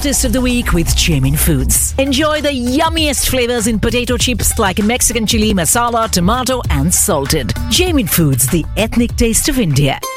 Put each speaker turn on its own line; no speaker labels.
Saltist of the Week with Jamin Foods. Enjoy the yummiest flavors in potato chips like Mexican chili, masala, tomato and salted. Jamin Foods, the ethnic taste of India.